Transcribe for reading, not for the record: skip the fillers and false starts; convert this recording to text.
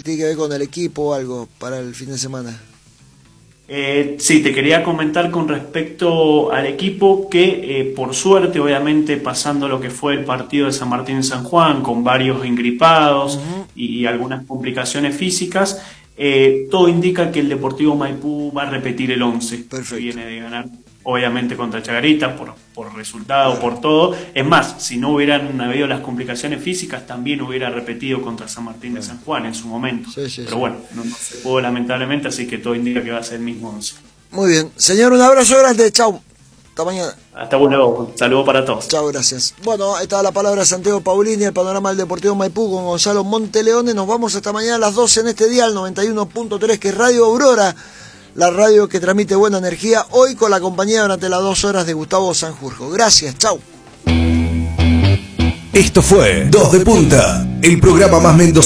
tiene que ver con el equipo o algo para el fin de semana. Sí, te quería comentar con respecto al equipo que por suerte, obviamente pasando lo que fue el partido de San Martín en San Juan, con varios engripados y algunas complicaciones físicas, todo indica que el Deportivo Maipú va a repetir el 11 que viene de ganar, obviamente contra Chacarita, por resultado, por todo. Es más, si no hubieran habido las complicaciones físicas, también hubiera repetido contra San Martín de San Juan en su momento. Pero bueno, no se pudo lamentablemente, así que todo indica que va a ser el mismo 11. Muy bien. Señor, un abrazo grande. Chau. Hasta mañana. Hasta luego. Un saludo para todos. Chao, gracias. Bueno, ahí está la palabra de Santiago Paulini, el panorama del Deportivo Maipú con Gonzalo Monteleone. Nos vamos hasta mañana a las 12 en este dial 91.3, que es Radio Aurora, la radio que transmite buena energía. Hoy con la compañía durante las 2 horas de Gustavo Sanjurjo. Gracias, chau. Esto fue Dos de Punta, el programa más mendocino